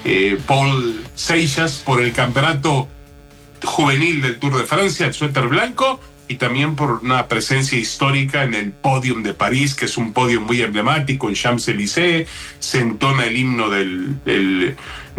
Paul Seixas por el campeonato juvenil del Tour de Francia, el suéter blanco, y también por una presencia histórica en el Podium de París, que es un podio muy emblemático en Champs-Élysées. Se entona el himno del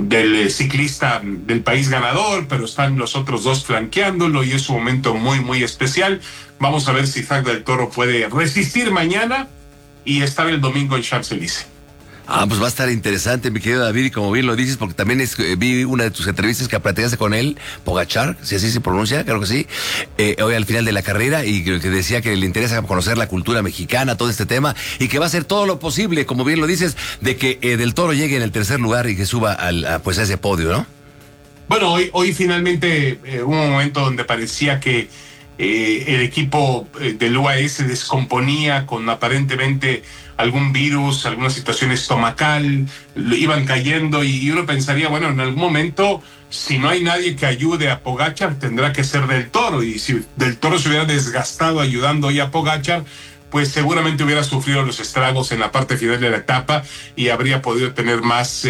ciclista del país ganador, pero están los otros dos flanqueándolo y es un momento muy, muy especial. Vamos a ver si Isaac del Toro puede resistir mañana y estar el domingo en Champs-Élysées. Pues va a estar interesante, mi querido David, y como bien lo dices, porque también vi una de tus entrevistas que platicaste con él, Pogačar, si así se pronuncia, creo que sí, hoy al final de la carrera, y que decía que le interesa conocer la cultura mexicana, todo este tema, y que va a hacer todo lo posible, como bien lo dices, de que del Toro llegue en el tercer lugar y que suba a ese podio, ¿no? Bueno, hoy finalmente hubo un momento donde parecía que el equipo del UAE se descomponía con aparentemente algún virus, alguna situación estomacal, iban cayendo y uno pensaría, bueno, en algún momento, si no hay nadie que ayude a Pogačar, tendrá que ser Del Toro, y si Del Toro se hubiera desgastado ayudando hoy a Pogačar, pues seguramente hubiera sufrido los estragos en la parte final de la etapa y habría podido tener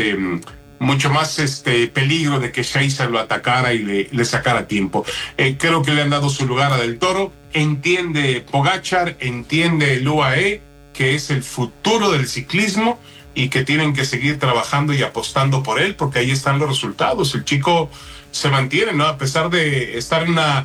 mucho más peligro de que Seixas lo atacara y le sacara tiempo. Creo que le han dado su lugar a Del Toro. Entiende Pogačar, entiende el UAE, que es el futuro del ciclismo y que tienen que seguir trabajando y apostando por él, porque ahí están los resultados. El chico se mantiene, ¿no? A pesar de estar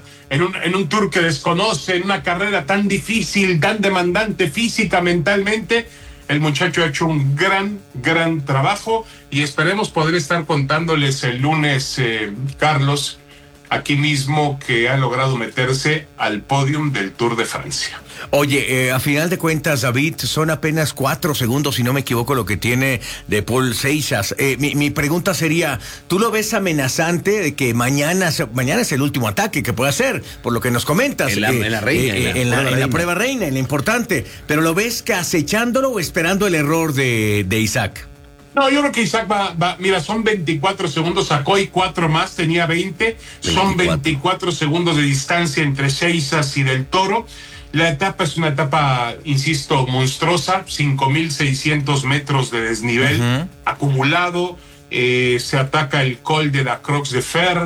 en un tour que desconoce, en una carrera tan difícil, tan demandante física, mentalmente. El muchacho ha hecho un gran trabajo y esperemos poder estar contándoles el lunes, Carlos, aquí mismo, que ha logrado meterse al podium del Tour de Francia. Oye, a final de cuentas, David, son apenas 4 segundos, si no me equivoco, lo que tiene de Paul Seixas. Mi pregunta sería, ¿tú lo ves amenazante de que mañana es el último ataque que puede hacer? Por lo que nos comentas. En la reina. En la prueba reina, en la importante. ¿Pero lo ves que acechándolo o esperando el error de Isaac? No, yo creo que Isaac va, mira, son 24 segundos, sacó y 4 más, tenía 20. Son 24 segundos de distancia entre Seixas y Del Toro. La etapa es una etapa, insisto, monstruosa, 5.600 metros de desnivel acumulado. Se ataca el Col de la Cruz de Fer,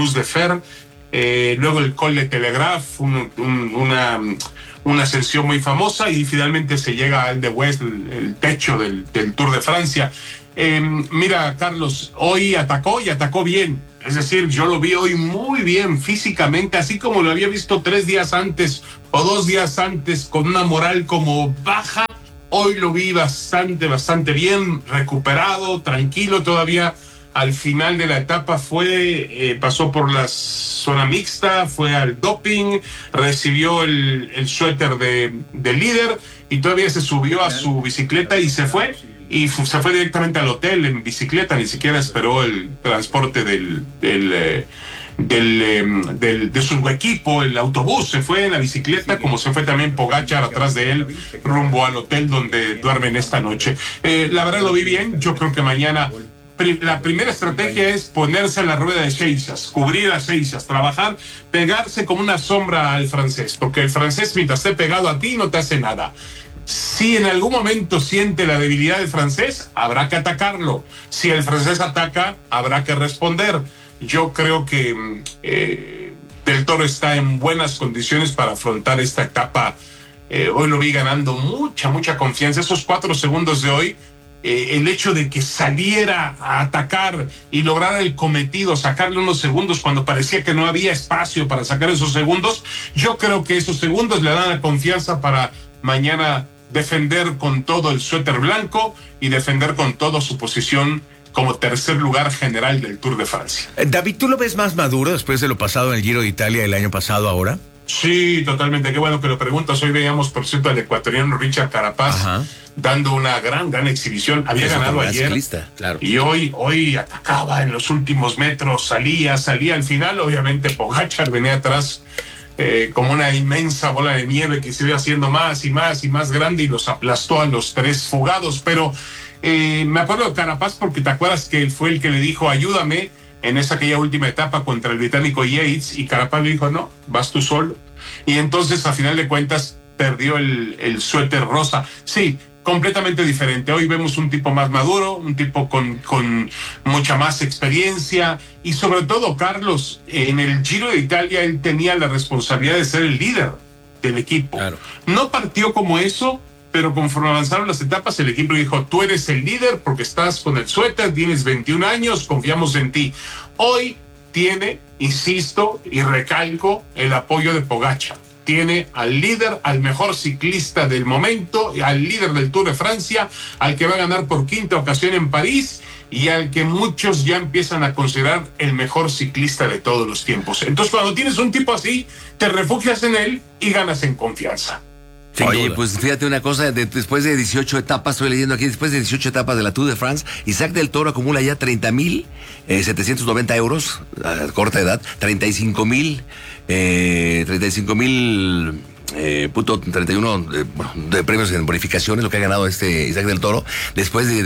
luego el Col de Telegraph, una ascensión muy famosa, y finalmente se llega al de West, el techo del Tour de Francia. Mira, Carlos, hoy atacó y atacó bien. Es decir, yo lo vi hoy muy bien físicamente, así como lo había visto 3 días antes o 2 días antes, con una moral como baja. Hoy lo vi bastante bien, recuperado, tranquilo. Todavía al final de la etapa pasó por la zona mixta, fue al doping, recibió el suéter del líder y todavía se subió a su bicicleta y se fue. Y se fue directamente al hotel en bicicleta, ni siquiera esperó el transporte de su equipo, el autobús. Se fue en la bicicleta, como se fue también Pogačar atrás de él, rumbo al hotel donde duermen esta noche. La verdad lo vi bien. Yo creo que mañana la primera estrategia es ponerse en la rueda de Seixas, cubrir a Seixas, trabajar, pegarse como una sombra al francés, porque el francés, mientras esté pegado a ti, no te hace nada. Si en algún momento siente la debilidad del francés, habrá que atacarlo. Si el francés ataca, habrá que responder. Yo creo que Del Toro está en buenas condiciones para afrontar esta etapa. Hoy lo vi ganando mucha confianza. Esos 4 segundos de hoy, el hecho de que saliera a atacar y lograra el cometido, sacarle unos segundos cuando parecía que no había espacio para sacar esos segundos, yo creo que esos segundos le dan la confianza para mañana defender con todo el suéter blanco y defender con todo su posición como tercer lugar general del Tour de Francia. David, ¿tú lo ves más maduro después de lo pasado en el Giro de Italia el año pasado ahora? Sí, totalmente. Qué bueno que lo preguntas. Hoy veíamos, por cierto, al ecuatoriano Richard Carapaz dando una gran exhibición. Había ganado ayer, claro. Y hoy atacaba en los últimos metros, salía. Al final, obviamente, Pogačar venía atrás como una inmensa bola de nieve que se iba haciendo más y más grande y los aplastó a los 3 fugados. Pero me acuerdo de Carapaz porque te acuerdas que él fue el que le dijo ayúdame en aquella última etapa contra el británico Yates, y Carapaz le dijo no, vas tú solo. Y entonces a final de cuentas perdió el suéter rosa. Sí, completamente diferente. Hoy vemos un tipo más maduro, un tipo con mucha más experiencia y sobre todo, Carlos, en el Giro de Italia él tenía la responsabilidad de ser el líder del equipo. Claro. No partió como eso, pero conforme avanzaron las etapas, el equipo dijo, tú eres el líder porque estás con el suéter, tienes 21 años, confiamos en ti. Hoy tiene, insisto y recalco, el apoyo de Pogačar. Tiene al líder, al mejor ciclista del momento, al líder del Tour de Francia, al que va a ganar por quinta ocasión en París y al que muchos ya empiezan a considerar el mejor ciclista de todos los tiempos. Entonces, cuando tienes un tipo así, te refugias en él y ganas en confianza. Sin Oye, duda. pues fíjate una cosa, después de 18 etapas, estoy leyendo aquí, después de 18 etapas de la Tour de France, Isaac del Toro acumula ya 30,790 euros a corta edad, 35,000 punto 31 de premios en bonificaciones, lo que ha ganado Isaac del Toro, después de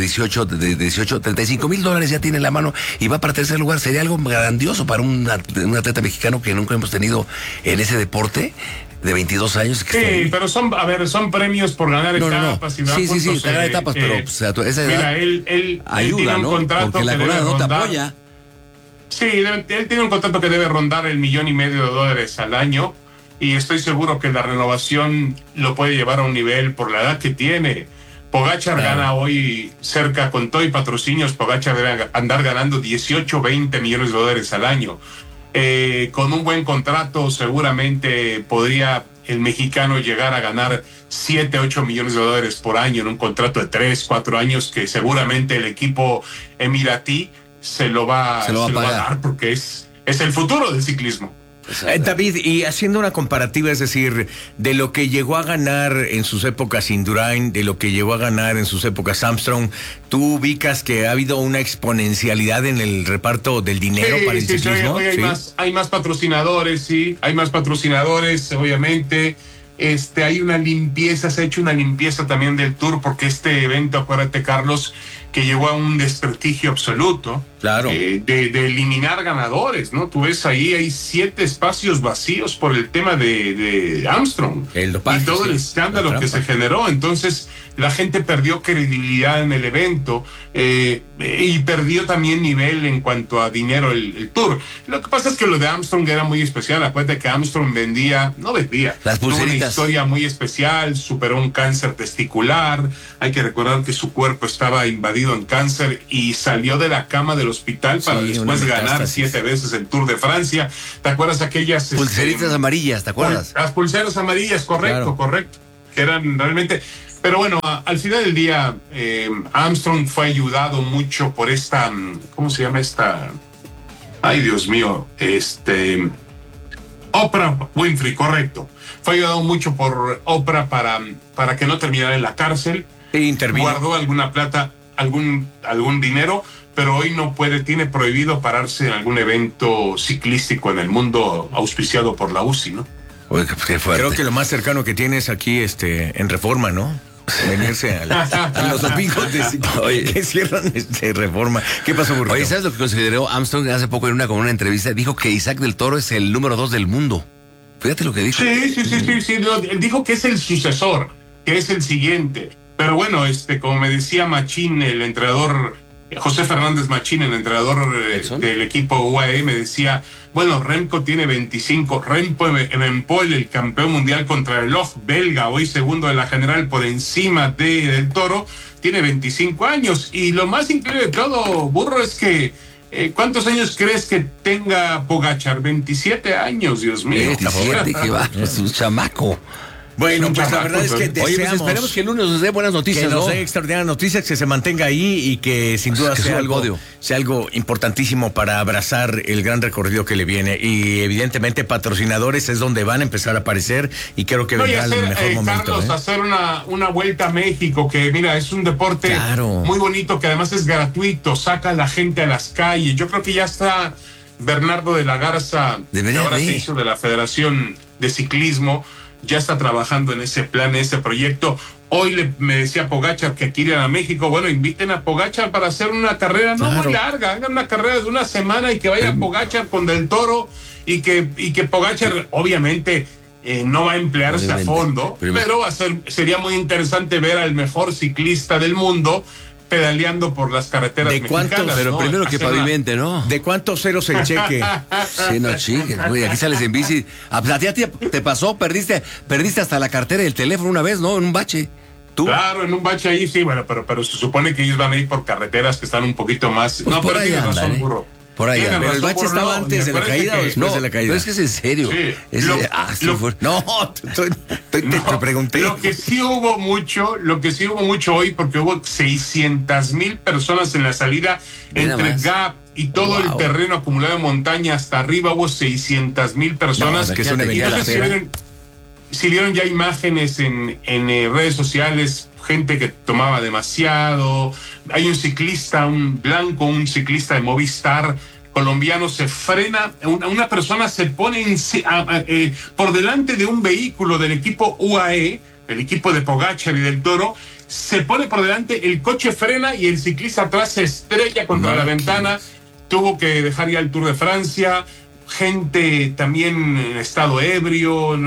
35,000 dólares ya tiene en la mano y va para tercer lugar. Sería algo grandioso para un atleta mexicano que nunca hemos tenido en ese deporte, de 22 años. Que Sí, pero son premios por ganar etapas. Y Sí, ganar etapas, pero pues, a esa edad mira, él ayuda, tiene un ¿no? contrato Porque la que corona debe no te rondar. apoya. Sí, él tiene un contrato que debe rondar el $1,500,000 al año y estoy seguro que la renovación lo puede llevar a un nivel por la edad que tiene. Pogačar gana hoy cerca, con todo y patrocinios, Pogačar debe andar ganando 18, 20 millones de dólares al año. Con un buen contrato seguramente podría el mexicano llegar a ganar 7, 8 millones de dólares por año en un contrato de 3, 4 años que seguramente el equipo emiratí se lo va a dar porque es el futuro del ciclismo. David, y haciendo una comparativa, es decir, de lo que llegó a ganar en sus épocas Indurain, de lo que llegó a ganar en sus épocas Armstrong, ¿tú ubicas que ha habido una exponencialidad en el reparto del dinero para el ciclismo? Hoy hay más patrocinadores, sí, hay más patrocinadores, obviamente. Hay una limpieza, se ha hecho una limpieza también del Tour, porque este evento, acuérdate, Carlos, que llegó a un desprestigio absoluto. Claro. De eliminar ganadores, ¿no? Tú ves ahí, hay 7 espacios vacíos por el tema de Armstrong. El dopaje, y todo el escándalo que se generó. Entonces, la gente perdió credibilidad en el evento y perdió también nivel en cuanto a dinero el Tour. Lo que pasa es que lo de Armstrong era muy especial. Acuérdate que Armstrong no vendía. Las Tuvo una pulseritas. historia muy especial, superó un cáncer testicular. Hay que recordar que su cuerpo estaba invadido en cáncer y salió de la cama del hospital para después ganar 7 veces el Tour de Francia. ¿Te acuerdas aquellas pulseritas amarillas, ¿te acuerdas? Las pulseras amarillas, correcto, que eran realmente. Pero bueno, al final del día, Armstrong fue ayudado mucho por esta, ¿cómo se llama esta? Ay, Dios mío, Oprah Winfrey, correcto. Fue ayudado mucho por Oprah para que no terminara en la cárcel. E intervino. Guardó alguna plata, algún dinero, pero hoy no puede, tiene prohibido pararse en algún evento ciclístico en el mundo auspiciado por la UCI, ¿no? Oye, qué fuerte. Creo que lo más cercano que tienes aquí en Reforma, ¿no? Venirse a los domingos que cierran Reforma. ¿Qué pasó, Burrito? Oye, ¿sabes lo que consideró Armstrong hace poco en una entrevista? Dijo que Isaac del Toro es el número 2 del mundo. Fíjate lo que dijo. Sí. No, él dijo que es el sucesor, que es el siguiente. Pero bueno, como me decía Machín, el entrenador, José Fernández Machín, el entrenador del equipo UAE, me decía, bueno, Remco tiene 25, Remco, el campeón mundial contrarreloj belga, hoy segundo de la general por encima del Toro, tiene 25 años. Y lo más increíble de todo, Burro, es que ¿cuántos años crees que tenga Pogačar? 27 años, Dios mío. 27, que va, es un chamaco. Bueno, pues la verdad es que Oye, pues deseamos esperemos que el lunes nos dé buenas noticias, que nos ¿no? dé extraordinarias noticias, que se mantenga ahí y que sin duda que sea suba al algo importantísimo para abrazar el gran recorrido que le viene. Y evidentemente patrocinadores es donde van a empezar a aparecer y creo que vendrá el mejor momento. Carlos, hacer una vuelta a México, que mira, es un deporte muy bonito, que además es gratuito, saca a la gente a las calles. Yo creo que ya está Bernardo de la Garza, que ahora se hizo de la Federación de Ciclismo, ya está trabajando en ese plan, en ese proyecto. Hoy me decía Pogačar que quieren a México. Bueno, inviten a Pogačar para hacer una carrera no muy larga, hagan una carrera de una semana y que vaya Pogačar con Del Toro y que Pogačar, obviamente, no va a emplearse a fondo, pero sería muy interesante ver al mejor ciclista del mundo pedaleando por las carreteras mexicanas. Pero ¿no? Primero que pavimente, ¿no? ¿De cuántos ceros el cheque? Sí, no chingues, güey, aquí sales en bici. ¿A ti te pasó? Perdiste hasta la cartera y el teléfono una vez, ¿no? En un bache. ¿Tú? Claro, en un bache ahí sí, bueno, pero se supone que ellos van a ir por carreteras que están un poquito más... Pues no, pero tienes razón, burro. Por ahí. ¿Pero el bache estaba antes de la caída o después de la caída? No, es que es en serio. Sí. Te pregunté. Lo que sí hubo mucho hoy, porque hubo 600,000 personas en la salida entre Gap y todo el terreno acumulado en montaña hasta arriba, hubo 600,000 personas. Que eso si vieron ya imágenes en redes sociales, gente que tomaba demasiado. Hay un ciclista, un ciclista de Movistar colombiano, se frena, una persona se pone por delante de un vehículo del equipo UAE, el equipo de Pogačar y del Toro, se pone por delante, el coche frena y el ciclista atrás se estrella contra la ventana, tuvo que dejar ya el Tour de Francia, gente también en estado ebrio,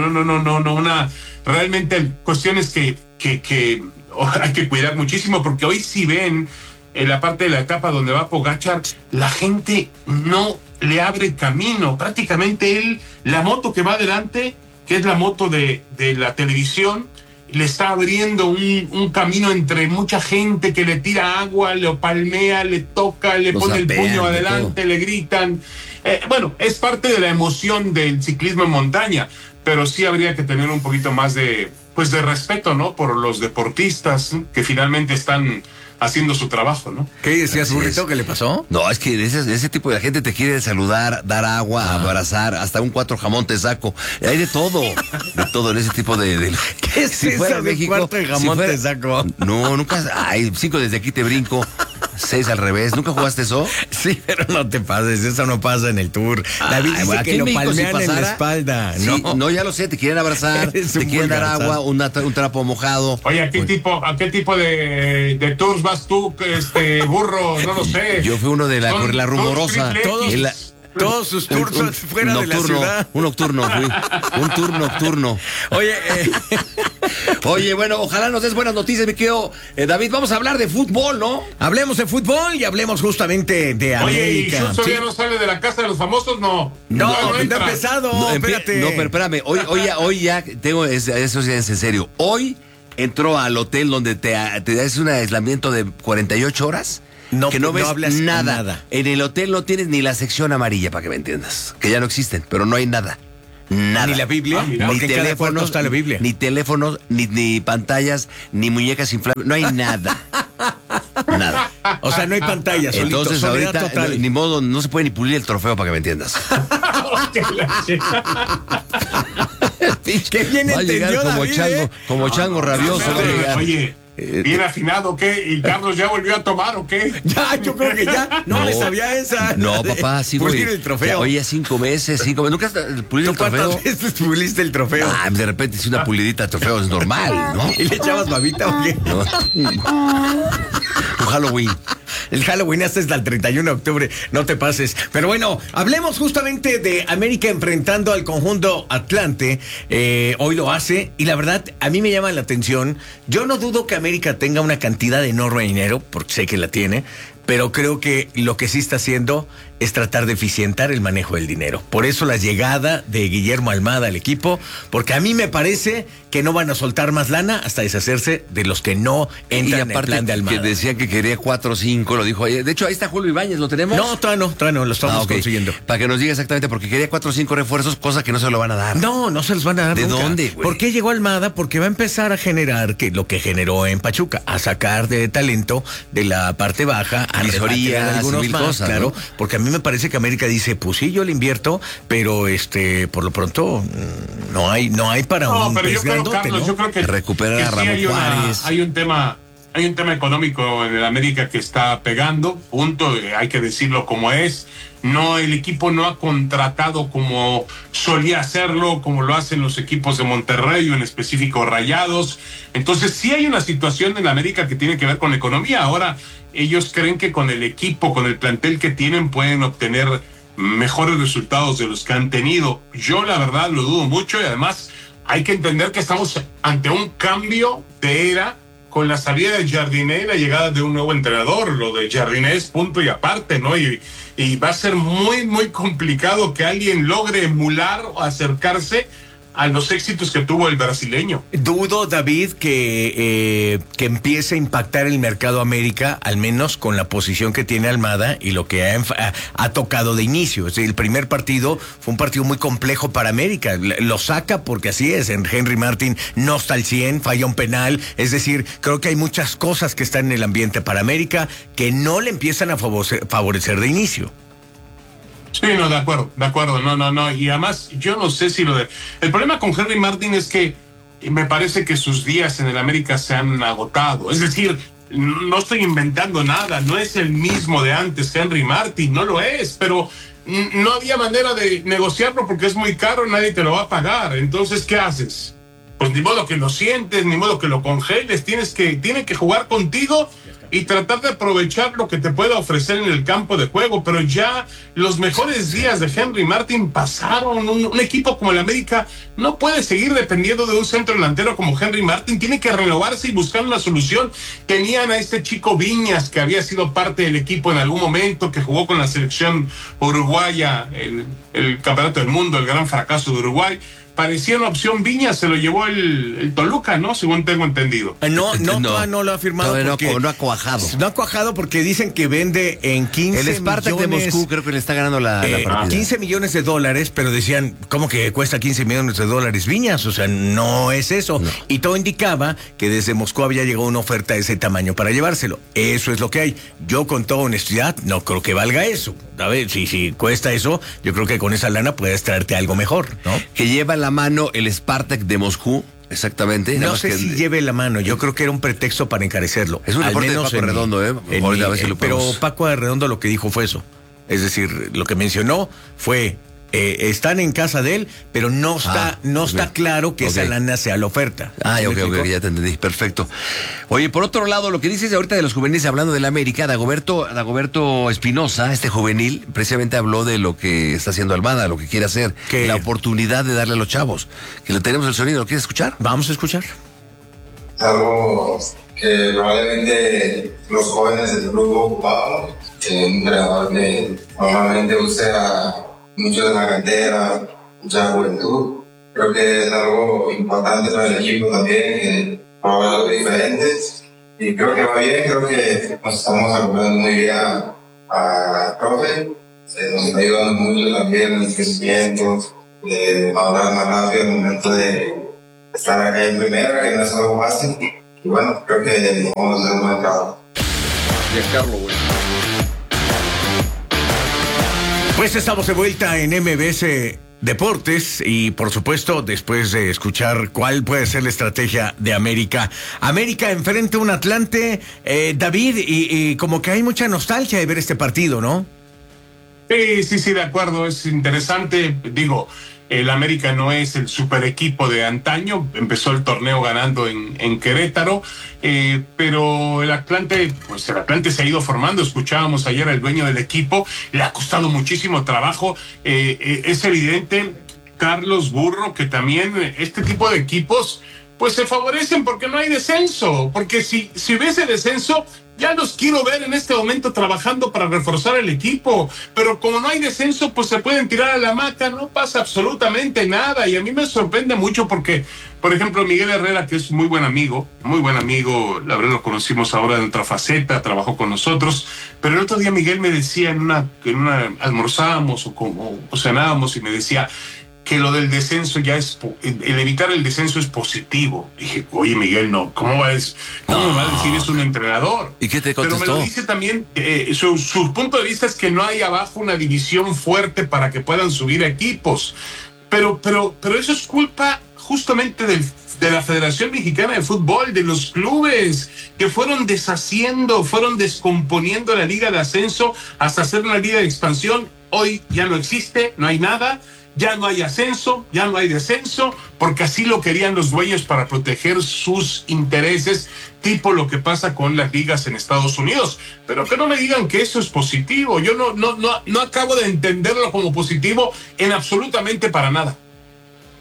realmente cuestiones que hay que cuidar muchísimo, porque hoy si ven en la parte de la etapa donde va Pogačar, la gente no le abre camino, prácticamente la moto que va adelante, que es la moto de la televisión, le está abriendo un camino entre mucha gente que le tira agua, le palmea, le toca, le pone el puño adelante, le gritan. Bueno, es parte de la emoción del ciclismo en montaña, pero sí habría que tener un poquito más de respeto, ¿no? Por los deportistas que finalmente están haciendo su trabajo, ¿no? ¿Qué decías, burrito? ¿Qué le pasó? No, es que ese tipo de gente te quiere saludar, dar agua, abrazar, hasta un 4 jamón te saco. Hay de todo en ese tipo de... ¿Qué es si fuera México, 4 jamón te saco? No, nunca... Ay, 5 desde aquí te brinco. 6 al revés. ¿Nunca jugaste eso? Sí, pero no te pases, eso no pasa en el Tour. David dice que lo palmean en la espalda. Sí, no, ya lo sé, te quieren abrazar, te quieren dar agua, un trapo mojado. Oye, ¿a qué tipo de tours vas tú, burro? No lo sé. Yo fui uno de la rumorosa. Todos sus tours fuera de la ciudad. Un nocturno, fui. Un tour nocturno. Oye, bueno, ojalá nos des buenas noticias, mi querido David. Vamos a hablar de fútbol, ¿no? Hablemos de fútbol y hablemos justamente de América. Oye, ¿y Schultz todavía no sale de la casa de los famosos? No, ha empezado. No, espérate. No, pero espérame. Hoy ya tengo eso ya es en serio. Hoy entró al hotel donde te das un aislamiento de 48 horas. Que no ves nada. En el hotel no tienes ni la sección amarilla, para que me entiendas. Que ya no existen, pero no hay nada. Nada. Ni la Biblia, ni teléfonos, está la Biblia. Ni teléfonos, ni pantallas, ni muñecas inflables. No hay nada. Nada. O sea, no hay pantallas. Entonces ahorita ni modo, no se puede ni pulir el trofeo, para que me entiendas. Qué bien entendió David, como chango rabioso. Oye, ¿bien afinado o qué? ¿Y Carlos ya volvió a tomar o qué? Ya, yo creo que ya. No me sabía esa. No, papá, sí, güey. Pulir el trofeo. Oye, 5 meses. ¿Nunca has pulido el trofeo? ¿Cuántas veces puliste el trofeo? De repente hice una pulidita de trofeo, es normal, ¿no? ¿Y le echabas babita o qué? No. Un Halloween. El Halloween hasta el 31 de octubre, no te pases. Pero bueno, hablemos justamente de América enfrentando al conjunto Atlante. Hoy lo hace y la verdad, a mí me llama la atención. Yo no dudo que América tenga una cantidad enorme de dinero, porque sé que la tiene, pero creo que lo que sí está haciendo es tratar de eficientar el manejo del dinero. Por eso la llegada de Guillermo Almada al equipo, porque a mí me parece que no van a soltar más lana hasta deshacerse de los que no entran en el plan de Almada. Que decía que quería 4 o 5, lo dijo ayer. De hecho, ahí está Julio Ibáñez, ¿lo tenemos? No, todavía no, lo estamos consiguiendo. Para que nos diga exactamente, porque quería 4 o 5 refuerzos, cosa que no se lo van a dar. No se los van a dar. ¿De nunca. dónde, güey? ¿Por qué llegó Almada? Porque va a empezar a generar lo que generó en Pachuca, a sacar de talento de la parte baja, a visorías, algunos más, cosas, claro, ¿no? Porque a mí me parece que América dice, pues sí, yo le invierto, pero por lo pronto no hay para un pero yo creo, Carlos, yo creo que recuperar a Ramón Juárez. Hay un tema económico en el América que está pegando, punto, hay que decirlo como es. No, el equipo no ha contratado como solía hacerlo, como lo hacen los equipos de Monterrey o en específico Rayados. Entonces sí hay una situación en América que tiene que ver con la economía. Ahora ellos creen que con el equipo, con el plantel que tienen, pueden obtener mejores resultados de los que han tenido. Yo la verdad lo dudo mucho y además hay que entender que estamos ante un cambio de era con la salida de Jardiné y la llegada de un nuevo entrenador. Lo de Jardiné es punto y aparte, ¿no? Y va a ser muy, muy complicado que alguien logre emular o acercarse a los éxitos que tuvo el brasileño. Dudo, David, que empiece a impactar el mercado América, al menos con la posición que tiene Almada y lo que ha tocado de inicio. Es decir, el primer partido fue un partido muy complejo para América. Lo saca porque así es. Henry Martin no está al 100, falla un penal. Es decir, creo que hay muchas cosas que están en el ambiente para América que no le empiezan a favorecer de inicio. Sí, no, de acuerdo, no, y además yo no sé si el problema con Henry Martin es que me parece que sus días en el América se han agotado, es decir, no estoy inventando nada, no es el mismo de antes Henry Martin, no lo es, pero no había manera de negociarlo porque es muy caro, nadie te lo va a pagar, entonces, ¿qué haces? Pues ni modo que lo sientes, ni modo que lo congeles, tiene que jugar contigo y tratar de aprovechar lo que te pueda ofrecer en el campo de juego, pero ya los mejores días de Henry Martin pasaron. Un equipo como el América no puede seguir dependiendo de un centro delantero como Henry Martin, tiene que renovarse y buscar una solución. Tenían a este chico Viñas, que había sido parte del equipo en algún momento, que jugó con la selección uruguaya, el campeonato del mundo, el gran fracaso de Uruguay. Parecía una opción. Viñas se lo llevó el Toluca, ¿no? Según tengo entendido. No lo ha firmado. No ha cuajado. No ha cuajado porque dicen que vende en 15 el Spartak millones, de Moscú creo que le está ganando la partida. 15 millones de dólares, pero decían, ¿cómo que cuesta 15 millones de dólares Viñas? O sea, no es eso. No. Y todo indicaba que desde Moscú había llegado una oferta de ese tamaño para llevárselo. Eso es lo que hay. Yo, con toda honestidad, no creo que valga eso. A ver, si cuesta eso, yo creo que con esa lana puedes traerte algo mejor, ¿no? Que lleva la mano el Spartak de Moscú, exactamente. No sé si lleve la mano, yo creo que era un pretexto para encarecerlo. Es un reporte de Paco Arredondo, pero Paco Arredondo lo que dijo fue eso. Es decir, lo que mencionó fue, están en casa de él, pero no está claro que esa lana sea la oferta. Ok, ya te entendí, perfecto. Oye, por otro lado, lo que dices ahorita de los juveniles, hablando del América, Dagoberto Espinosa, este juvenil, precisamente habló de lo que está haciendo Almada, lo que quiere hacer, la oportunidad de darle a los chavos. Que le tenemos el sonido, ¿lo quieres escuchar? Vamos a escuchar. Algo que probablemente los jóvenes del grupo ocupamos, que un entrenador que normalmente usa mucho de la cantera, mucha juventud. Creo que es algo importante para el equipo también, probar algo diferente. Y creo que va bien, creo que nos estamos acomodando muy bien a profe. Nos está ayudando mucho también en el crecimiento, de hablar más rápido en el momento de estar acá en primera, que no es algo fácil. Y bueno, creo que vamos a hacer un buen trabajo. Giancarlo, güey. Pues estamos de vuelta en MBS Deportes y, por supuesto, después de escuchar cuál puede ser la estrategia de América. América enfrenta a un Atlante, David, y como que hay mucha nostalgia de ver este partido, ¿no? Sí, de acuerdo, es interesante. Digo, el América no es el super equipo de antaño, empezó el torneo ganando en Querétaro, pero el Atlante se ha ido formando. Escuchábamos ayer al dueño del equipo, le ha costado muchísimo trabajo. Es evidente, Carlos Burro, que también este tipo de equipos pues se favorecen porque no hay descenso, porque si hubiese descenso, ya los quiero ver en este momento trabajando para reforzar el equipo, pero como no hay descenso, pues se pueden tirar a la hamaca, no pasa absolutamente nada. Y a mí me sorprende mucho porque, por ejemplo, Miguel Herrera, que es muy buen amigo, la verdad lo conocimos ahora en otra faceta, trabajó con nosotros, pero el otro día Miguel me decía en una almorzábamos o cenábamos y me decía que lo del descenso el evitar el descenso es positivo. Dije, oye, Miguel, no, ¿cómo va a decir? Es un entrenador. ¿Y qué te contestó? Pero me lo dice también, su punto de vista es que no hay abajo una división fuerte para que puedan subir equipos. Pero eso es culpa justamente de la Federación Mexicana de Fútbol, de los clubes que fueron descomponiendo la liga de ascenso hasta hacer una liga de expansión. Hoy ya no existe, no hay nada. Ya no hay ascenso, ya no hay descenso, porque así lo querían los dueños para proteger sus intereses, tipo lo que pasa con las ligas en Estados Unidos. Pero que no me digan que eso es positivo. Yo no acabo de entenderlo como positivo en absolutamente para nada.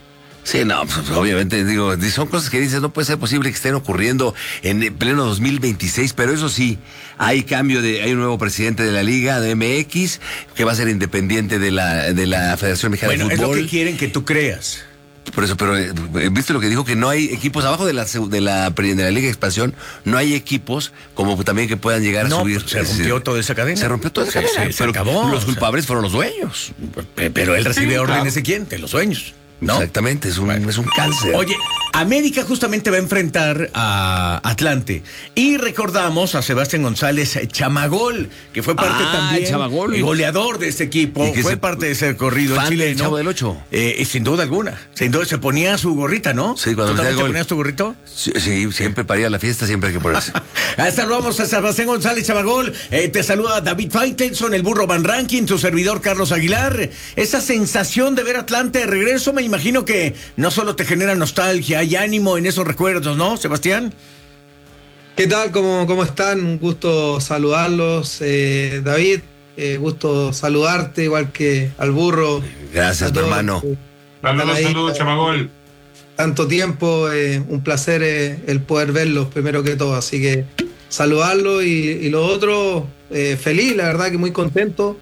Sí, no, pues, obviamente, digo, son cosas que dices, no puede ser posible que estén ocurriendo en pleno 2026, pero eso sí, hay hay un nuevo presidente de la Liga de MX, que va a ser independiente de la Federación Mexicana de Fútbol. Bueno, es lo que quieren que tú creas. Por eso, pero ¿viste lo que dijo? Que no hay equipos abajo de la Liga de Expansión, no hay equipos como también que puedan llegar a subir. Se rompió toda esa cadena. Se rompió toda esa cadena. Se acabó. Los culpables fueron los dueños. Pero él recibe órdenes de quién? De los dueños. ¿No? Exactamente, es un cáncer. Oye, América justamente va a enfrentar a Atlante. Y recordamos a Sebastián González Chamagol, que fue parte también, Chamagol, goleador de este equipo, fue parte de ese corrido chileno. Chavo del Ocho. Sin duda alguna. Sin duda, se ponía su gorrita, ¿no? Sí, cuando ¿Tú también te ponías tu gorrito? Sí, siempre para ir a la fiesta, siempre hay que ponerse. Saludamos a Sebastián González Chamagol. Te saluda David Faitelson, el burro Van Ranking, tu servidor Carlos Aguilar. Esa sensación de ver Atlante de regreso, me imagino que no solo te genera nostalgia, hay ánimo en esos recuerdos, ¿no, Sebastián? ¿Qué tal? ¿Cómo están? Un gusto saludarlos, David. Gusto saludarte, igual que al burro. Gracias, mi hermano. Saludos, Chamagol. Tanto tiempo, un placer el poder verlos primero que todo. Así que saludarlos y lo otro, feliz, la verdad que muy contento.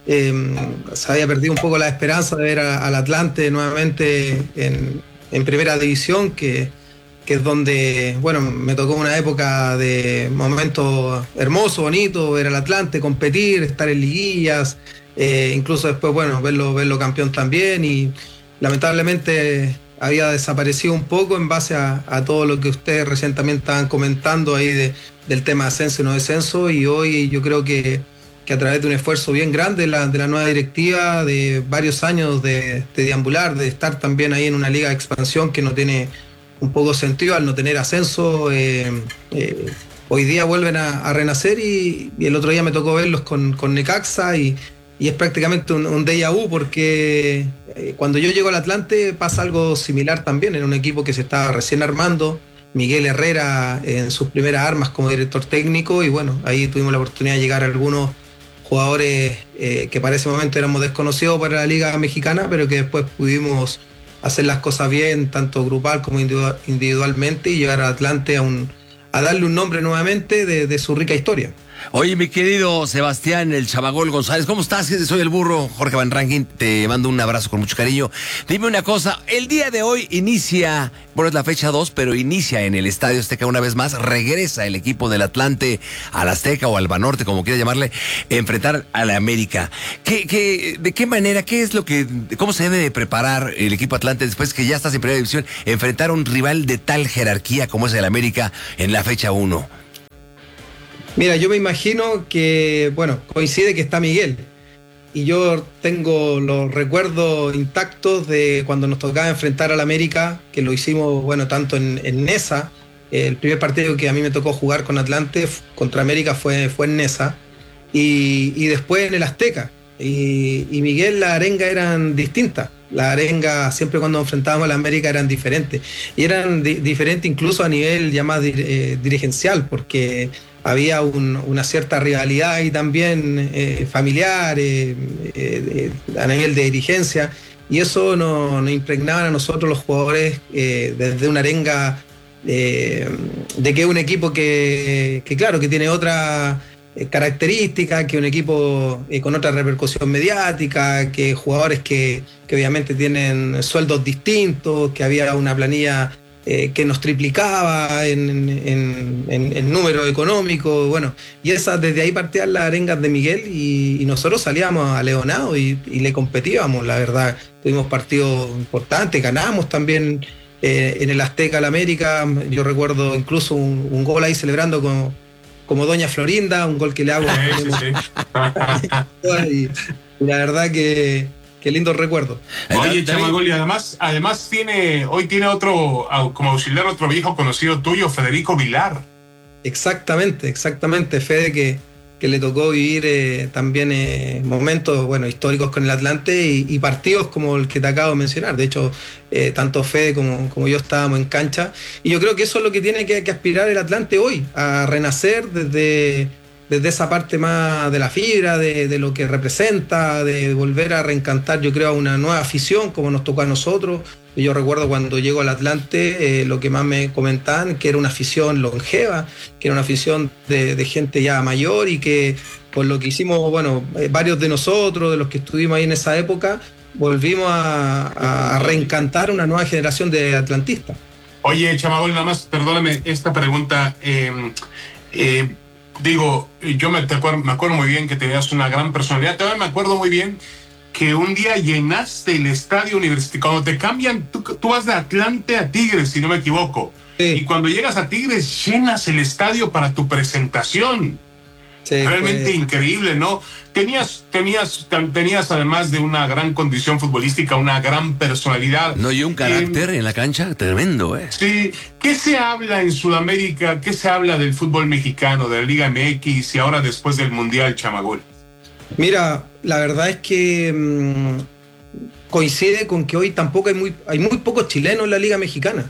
Se había perdido un poco la esperanza de ver al Atlante nuevamente en primera división, que es donde, bueno, me tocó una época de momentos hermosos, bonitos, ver al Atlante competir, estar en liguillas, incluso después, bueno, verlo campeón también, y lamentablemente había desaparecido un poco en base a todo lo que ustedes recientemente estaban comentando ahí del tema de ascenso y no descenso, y hoy yo creo que a través de un esfuerzo bien grande de la nueva directiva, de varios años de deambular, de estar también ahí en una liga de expansión que no tiene un poco sentido al no tener ascenso, hoy día vuelven a renacer, y el otro día me tocó verlos con Necaxa, y es prácticamente un déjà vu, porque cuando yo llego al Atlante pasa algo similar también, en un equipo que se estaba recién armando, Miguel Herrera en sus primeras armas como director técnico, y bueno, ahí tuvimos la oportunidad de llegar a algunos jugadores que para ese momento éramos desconocidos para la Liga Mexicana, pero que después pudimos hacer las cosas bien, tanto grupal como individualmente, y llegar a Atlante a darle un nombre nuevamente de su rica historia. Oye, mi querido Sebastián, el Chamagol González, ¿cómo estás? Soy el burro, Jorge Van Ranking, te mando un abrazo con mucho cariño. Dime una cosa, el día de hoy inicia, bueno, es la fecha 2, pero inicia en el Estadio Azteca una vez más, regresa el equipo del Atlante al Azteca o al Banorte, como quieras llamarle, enfrentar a la América. ¿De qué manera, cómo se debe de preparar el equipo Atlante después que ya estás en primera división, enfrentar a un rival de tal jerarquía como es el América en la fecha 1? Mira, yo me imagino que, bueno, coincide que está Miguel, y yo tengo los recuerdos intactos de cuando nos tocaba enfrentar al América, que lo hicimos, bueno, tanto en Nesa, el primer partido que a mí me tocó jugar con Atlante contra América fue en Nesa, y después en el Azteca, y Miguel, las arengas eran distintas. Las arengas siempre cuando enfrentábamos a la América eran diferentes, y eran diferentes incluso a nivel ya más dirigencial, porque había una cierta rivalidad ahí también familiar, a nivel de dirigencia, y eso nos impregnaban a nosotros los jugadores desde una arenga de que es un equipo que claro, que tiene otra característica, que un equipo con otra repercusión mediática, que jugadores que obviamente tienen sueldos distintos, que había una planilla que nos triplicaba en número económico, bueno, y desde ahí partían las arengas de Miguel, y nosotros salíamos a Leonado y le competíamos, la verdad. Tuvimos partidos importantes, ganamos también en el Azteca al América. Yo recuerdo incluso un gol ahí celebrando como Doña Florinda, un gol que le hago. Y la verdad que qué lindo recuerdo. Oye, Chamagol, y además hoy tiene otro, como auxiliar, otro viejo conocido tuyo, Federico Vilar. Exactamente, Fede, que le tocó vivir también momentos, bueno, históricos con el Atlante, y partidos como el que te acabo de mencionar. De hecho, tanto Fede como yo estábamos en cancha, y yo creo que eso es lo que tiene que aspirar el Atlante hoy, a renacer desde esa parte más de la fibra, de lo que representa, de volver a reencantar, yo creo, a una nueva afición como nos tocó a nosotros, Yo recuerdo cuando llego al Atlante, lo que más me comentaban, que era una afición longeva, que era una afición de gente ya mayor y que por lo que hicimos, bueno, varios de nosotros, de los que estuvimos ahí en esa época, volvimos a reencantar una nueva generación de atlantistas. Oye, Chamagol, nada más, perdóname esta pregunta. Digo, yo me acuerdo muy bien que tenías una gran personalidad. También me acuerdo muy bien que un día llenaste el estadio universitario. Cuando te cambian, tú vas de Atlante a Tigres, si no me equivoco. Sí. Y cuando llegas a Tigres, llenas el estadio para tu presentación. Sí, realmente increíble, ¿no? Tenías además de una gran condición futbolística, una gran personalidad. No, y un carácter en la cancha tremendo, ¿eh? Sí. ¿Qué se habla en Sudamérica? ¿Qué se habla del fútbol mexicano, de la Liga MX y ahora después del Mundial, Chamagol? Mira, la verdad es que coincide con que hoy tampoco hay muy pocos chilenos en la Liga Mexicana.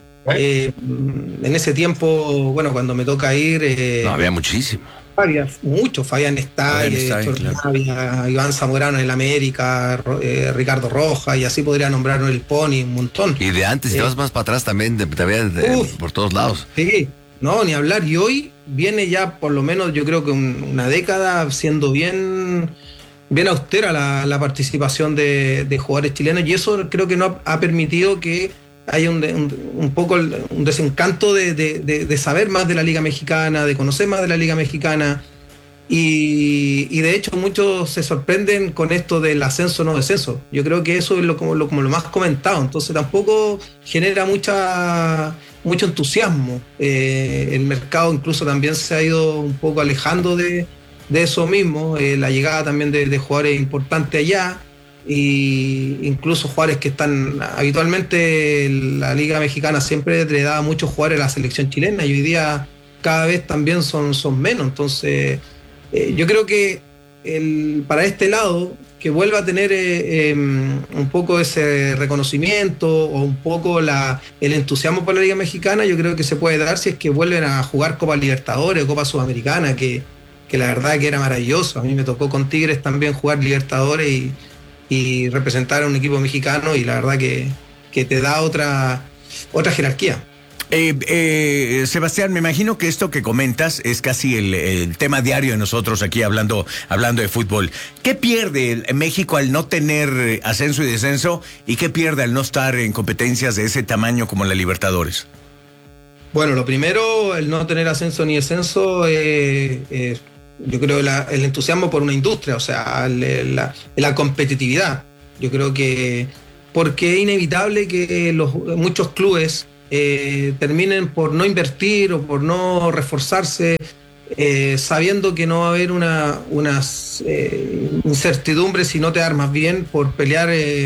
En ese tiempo, bueno, cuando me toca ir... no, había muchísimo. Había mucho, Fabián Estay, claro. Iván Zamorano en el América, Ricardo Rojas, y así podría nombrar el Pony, un montón. Y de antes, si te vas más para atrás también, por todos lados. Sí, no, ni hablar. Y hoy viene ya por lo menos, yo creo que una década siendo bien austera la participación de jugadores chilenos, y eso creo que no ha permitido que hay un poco un desencanto de saber más de la Liga Mexicana, de conocer más de la Liga Mexicana, y de hecho muchos se sorprenden con esto del ascenso no descenso. Yo creo que eso es como lo más comentado, entonces tampoco genera mucho entusiasmo. El mercado incluso también se ha ido un poco alejando de eso mismo, la llegada también de jugadores importantes allá, y incluso jugadores que están habitualmente la Liga Mexicana siempre le da muchos jugadores a la selección chilena, y hoy día cada vez también son menos. Entonces yo creo que para este lado que vuelva a tener un poco ese reconocimiento o un poco el entusiasmo por la Liga Mexicana, yo creo que se puede dar si es que vuelven a jugar Copa Libertadores, Copa Sudamericana, que la verdad que era maravilloso. A mí me tocó con Tigres también jugar Libertadores y representar a un equipo mexicano, y la verdad que te da otra jerarquía. Sebastián, me imagino que esto que comentas es casi el tema diario de nosotros aquí hablando de fútbol. ¿Qué pierde México al no tener ascenso y descenso, y qué pierde al no estar en competencias de ese tamaño como la Libertadores? Bueno, lo primero, el no tener ascenso ni descenso, yo creo el entusiasmo por una industria, o sea, la competitividad. Yo creo que porque es inevitable que muchos clubes terminen por no invertir o por no reforzarse, sabiendo que no va a haber unas incertidumbres si no te armas bien por pelear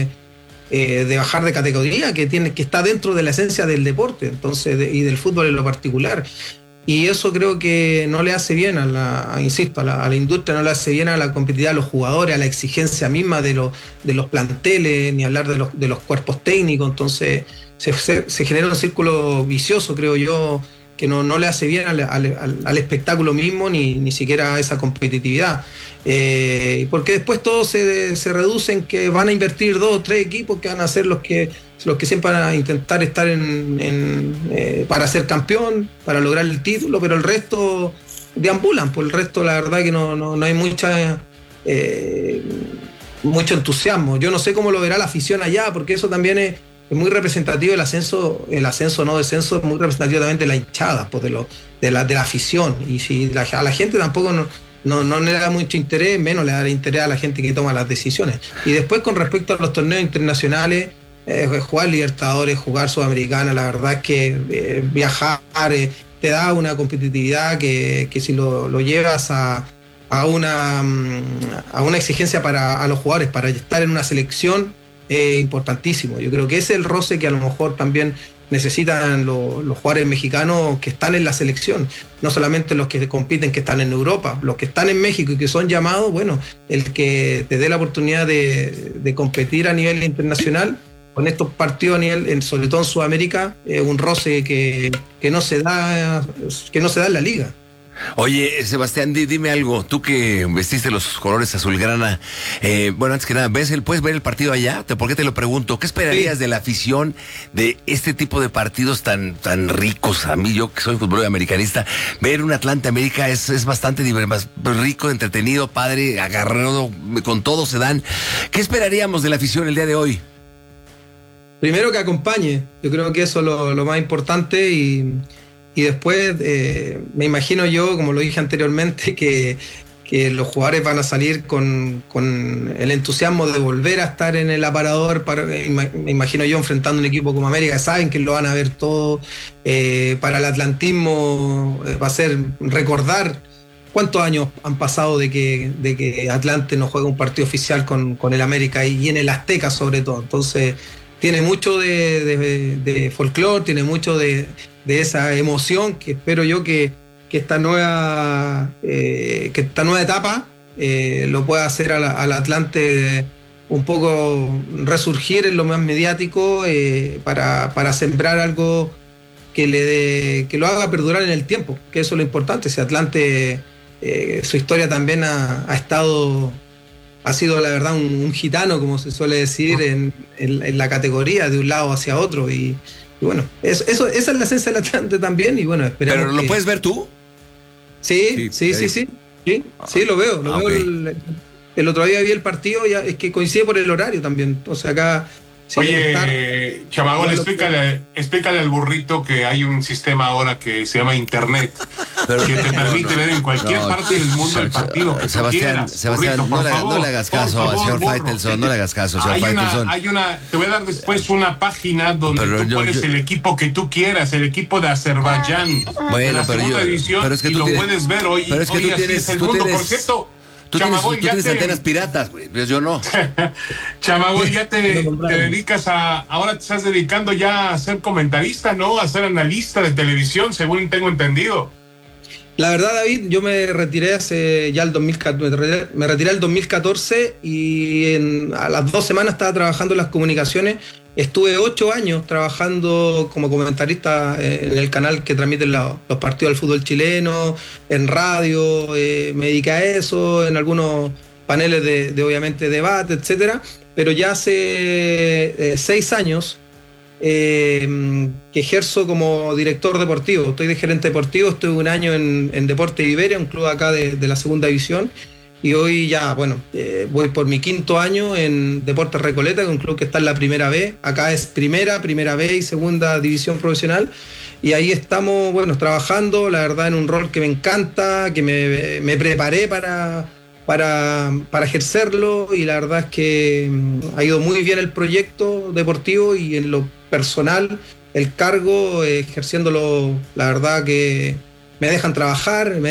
de bajar de categoría, que está dentro de la esencia del deporte, entonces, y del fútbol en lo particular. Y eso creo que no le hace bien a la industria, no le hace bien a la competitividad de los jugadores, a la exigencia misma de los planteles, ni hablar de los cuerpos técnicos. Entonces se genera un círculo vicioso, creo yo, que no le hace bien al espectáculo mismo, ni siquiera a esa competitividad. Porque después todo se reduce en que van a invertir 2 o 3 equipos que van a ser los que siempre van a intentar estar para ser campeón, para lograr el título, pero el resto deambulan. Por el resto, la verdad que no hay mucho entusiasmo. Yo no sé cómo lo verá la afición allá, porque eso también es muy representativo. El ascenso no descenso es muy representativo también de la hinchada, pues de la afición. Y si a la gente tampoco no le da mucho interés, menos le da interés a la gente que toma las decisiones. Y después, con respecto a los torneos internacionales, jugar Libertadores, jugar Sudamericana, la verdad es que viajar te da una competitividad que si lo llevas a una exigencia a los jugadores para estar en una selección, importantísimo. Yo creo que ese es el roce que a lo mejor también necesitan los jugadores mexicanos que están en la selección, no solamente los que compiten, que están en Europa, los que están en México y que son llamados. Bueno, el que te dé la oportunidad de competir a nivel internacional con estos partidos sobre todo en Sudamérica, un roce que no se da en la liga. Oye, Sebastián, dime algo. Tú que vestiste los colores azulgrana, bueno, antes que nada, ¿puedes ver el partido allá? ¿Por qué te lo pregunto? ¿Qué esperarías de la afición de este tipo de partidos tan ricos? A mí, yo que soy futbolero americanista, ver un Atlante América es bastante más rico, entretenido, padre, agarrado, con todo se dan. ¿Qué esperaríamos de la afición el día de hoy? Primero que acompañe, yo creo que eso es lo más importante y después me imagino yo, como lo dije anteriormente, que los jugadores van a salir con el entusiasmo de volver a estar en el aparador. Me imagino yo enfrentando un equipo como América, saben que lo van a ver todo. Para el atlantismo va a ser recordar cuántos años han pasado de que Atlante no juega un partido oficial con el América y en el Azteca sobre todo. Entonces tiene mucho de folclore, tiene mucho de esa emoción que espero yo que esta nueva etapa lo pueda hacer al Atlante un poco resurgir en lo más mediático, para sembrar algo que lo haga perdurar en el tiempo, que eso es lo importante. Si Atlante, su historia también ha sido la verdad un gitano, como se suele decir en la categoría, de un lado hacia otro, y bueno, esa es la esencia del Atlante también, y bueno, esperemos. ¿Pero lo puedes ver tú? Sí, lo veo. Okay. El otro día vi el partido, ya es que coincide por el horario también. Entonces acá. Oye, Chamagol, explícale al burrito que hay un sistema ahora que se llama Internet, que te permite ver en cualquier parte del mundo el partido que Sebastián, burrito, no le hagas caso al señor Faitelson, no le hagas caso, señor Faitelson. Te voy a dar después una página donde tú pones el equipo que tú quieras, el equipo de Azerbaiyán, de la segunda división, y lo puedes ver hoy. Pero es que así es el mundo, por cierto. Tú tienes antenas piratas, güey, pues yo no. Chamagol, ya te dedicas ahora te estás dedicando ya a ser comentarista, ¿no? A ser analista de televisión, según tengo entendido. La verdad, David, yo me retiré hace ya el 2014, me retiré el 2014 y a las 2 semanas estaba trabajando en las comunicaciones. Estuve 8 años trabajando como comentarista en el canal que transmite los partidos del fútbol chileno, en radio, me dediqué a eso, en algunos paneles de obviamente debate, etcétera. Pero ya hace 6 años que ejerzo como director deportivo. Estoy de gerente deportivo, estuve 1 año en Deporte Iberia, un club acá de la segunda división. Y hoy ya, bueno, voy por mi 5.º año en Deportes Recoleta, que es un club que está en la primera B. Acá es primera B y segunda división profesional. Y ahí estamos, bueno, trabajando, la verdad, en un rol que me encanta, que me preparé para ejercerlo. Y la verdad es que ha ido muy bien el proyecto deportivo y en lo personal, el cargo, ejerciéndolo, la verdad que me dejan trabajar.